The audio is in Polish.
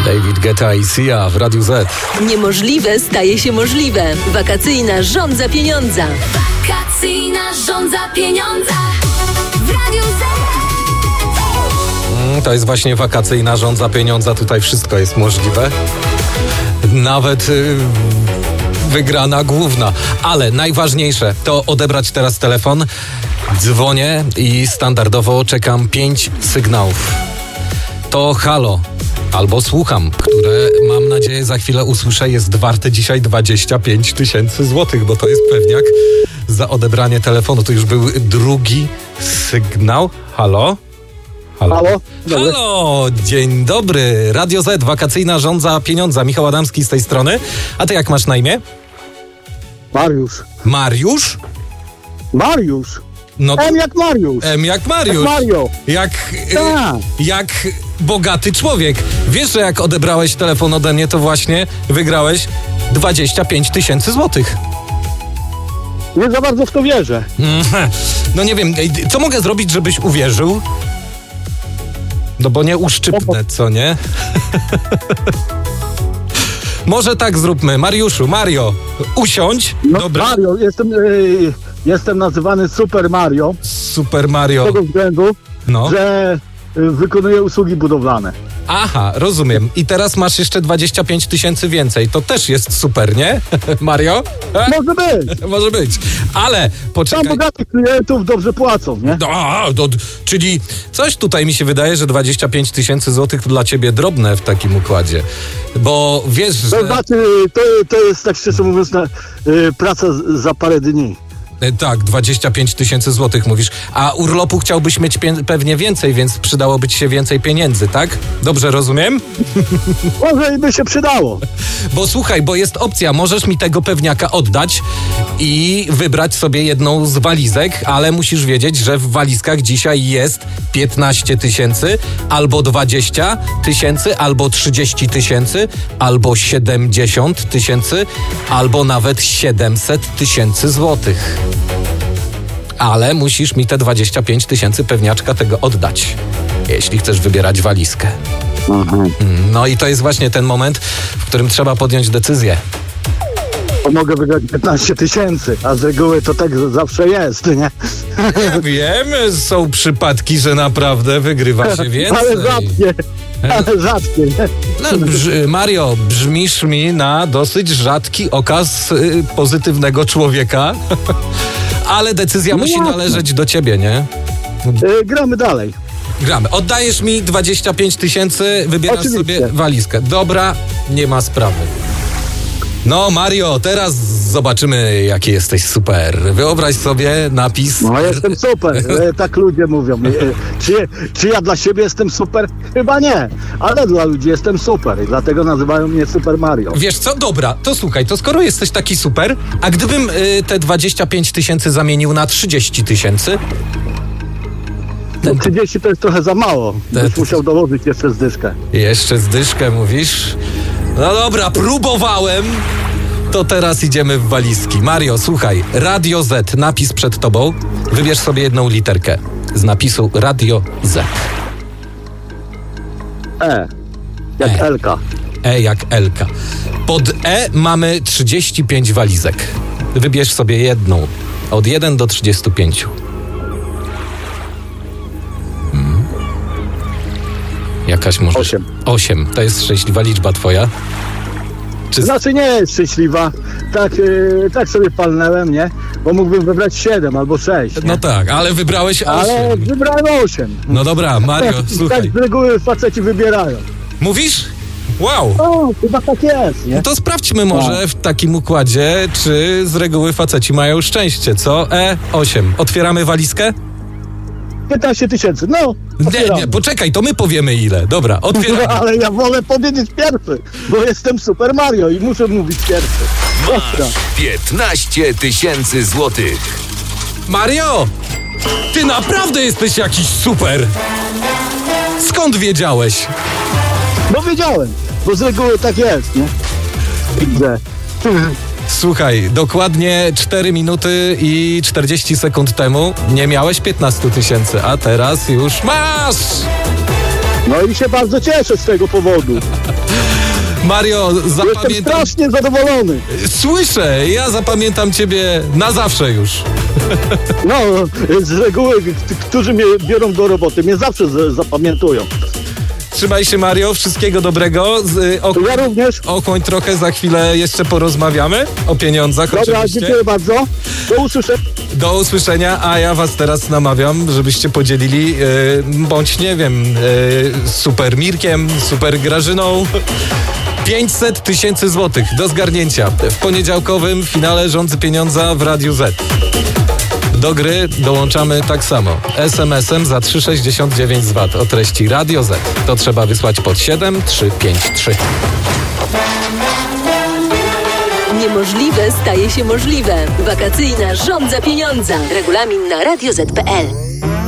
David Guetta i Sia w Radiu Z. Niemożliwe staje się możliwe. Wakacyjna żądza pieniądza. Wakacyjna żądza pieniądza w Radiu Z. To jest właśnie wakacyjna żądza pieniądza. Tutaj wszystko jest możliwe. Nawet wygrana główna. Ale najważniejsze to odebrać teraz telefon. Dzwonię i standardowo czekam 5 sygnałów. To halo albo słucham, które mam nadzieję za chwilę usłyszę, jest warte dzisiaj 25 000 złotych, bo to jest pewniak za odebranie telefonu. To już był drugi sygnał. Halo? Halo? Halo, dzień dobry. Radio Z, wakacyjna żądza pieniądza. Michał Adamski z tej strony. A ty jak masz na imię? Mariusz. Mariusz? Mariusz. No to... M jak Mariusz. M jak Mariusz. Jak Mario. Jak bogaty człowiek. Wiesz, że jak odebrałeś telefon ode mnie, to właśnie wygrałeś 25 000 złotych. Nie za bardzo w to wierzę. No nie wiem, co mogę zrobić, żebyś uwierzył? No bo nie uszczypnę, co nie? Może tak zróbmy. Mariuszu, Mario, usiądź. No, Dobra. Mario, jestem nazywany Super Mario. Super Mario. Z tego względu, No. że wykonuję usługi budowlane. Aha, rozumiem. I teraz masz jeszcze 25 000 więcej. To też jest super, nie? Mario? Może być. Może być. Ale Tam poczekaj. bogatych klientów dobrze płacą, nie? Czyli coś tutaj mi się wydaje, że 25 000 złotych to dla ciebie drobne w takim układzie. Bo wiesz, że... To znaczy, to jest tak szczerze mówiąc praca za parę dni. Tak, 25 000 złotych mówisz. A urlopu chciałbyś mieć pewnie więcej, więc przydałoby ci się więcej pieniędzy, tak? Dobrze rozumiem? Może i by się przydało. Bo słuchaj, bo jest opcja, możesz mi tego pewniaka oddać i wybrać sobie jedną z walizek, ale musisz wiedzieć, że w walizkach dzisiaj jest 15 000, albo 20 000, albo 30 000, albo 70 000, albo nawet 700 000 złotych. Ale musisz mi te 25 000 pewniaczka tego oddać, jeśli chcesz wybierać walizkę. No i to jest właśnie ten moment, w którym trzeba podjąć decyzję. To mogę wygrać 15 000, a z reguły to tak zawsze jest, nie? Ja wiem, są przypadki, że naprawdę wygrywa się więcej. Ale rzadkie, nie? No, Mario, brzmisz mi na dosyć rzadki okaz pozytywnego człowieka, ale decyzja musi należeć do ciebie, nie? Gramy dalej. Gramy. Oddajesz mi 25 000, wybierasz Oczywiście. sobie walizkę. Dobra, nie ma sprawy. No Mario, teraz zobaczymy, jaki jesteś super. Wyobraź sobie napis... No jestem super, tak ludzie mówią. Czy ja dla siebie jestem super? Chyba nie, ale dla ludzi jestem super i dlatego nazywają mnie Super Mario. Wiesz co? Dobra, to słuchaj, to skoro jesteś taki super, a gdybym te 25 000 zamienił na 30 000? No, 30 to jest trochę za mało. Byś musiał dołożyć jeszcze zdyszkę. Jeszcze zdyszkę mówisz? No dobra, próbowałem. To teraz idziemy w walizki. Mario, słuchaj, Radio Z, napis przed tobą. Wybierz sobie jedną literkę z napisu Radio Z. Jak E. Elka. E jak Elka. Pod E mamy 35 walizek. Wybierz sobie jedną. Od 1 do 35. Jakaś może... 8. 8. To jest szczęśliwa liczba twoja? Czy... Znaczy nie jest szczęśliwa. Tak sobie palnęłem, nie? Bo mógłbym wybrać 7 albo 6. Nie? No tak, ale wybrałeś 8. Ale wybrałem 8. No dobra, Mario, słuchaj. Tak z reguły faceci wybierają. Mówisz? Wow. O, chyba tak jest, nie? No to sprawdźmy może w takim układzie, czy z reguły faceci mają szczęście, co? E8. Otwieramy walizkę? 15 000, no. Nie, poczekaj, to my powiemy ile. Dobra, otwieramy. No, ale ja wolę powiedzieć pierwszy, bo jestem Super Mario i muszę mówić pierwszy. Dobra. 15 000 złotych. Mario! Ty naprawdę jesteś jakiś super! Skąd wiedziałeś? No wiedziałem, bo z reguły tak jest, nie? Widzę. Słuchaj, dokładnie 4 minuty i 40 sekund temu nie miałeś 15 000, a teraz już masz! No i się bardzo cieszę z tego powodu. Mario, Jestem zapamiętam... strasznie zadowolony. Słyszę, ja zapamiętam ciebie na zawsze już. No, z reguły, którzy mnie biorą do roboty, mnie zawsze zapamiętują. Trzymaj się, Mario, wszystkiego dobrego. Ja również. Ochłoń trochę, za chwilę jeszcze porozmawiamy o pieniądzach. Dobra, oczywiście. dziękuję bardzo. Do usłyszenia. Do usłyszenia, a ja was teraz namawiam, żebyście podzielili, bądź nie wiem, super Mirkiem, super Grażyną. 500 000 złotych do zgarnięcia w poniedziałkowym finale Rządzy Pieniądza w Radiu Z. Do gry dołączamy tak samo. SMS-em za 3,69 z VAT o treści Radio Z. To trzeba wysłać pod 7353. Niemożliwe staje się możliwe. Wakacyjna Żądza Pieniądza. Regulamin na radioz.pl.